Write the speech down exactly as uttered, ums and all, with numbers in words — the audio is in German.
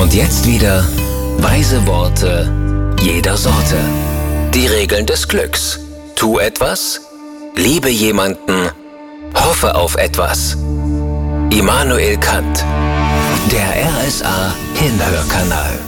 Und jetzt wieder weise Worte jeder Sorte. Die Regeln des Glücks. Tu etwas, liebe jemanden, hoffe auf etwas. Immanuel Kant. Der R S A Hinhörkanal.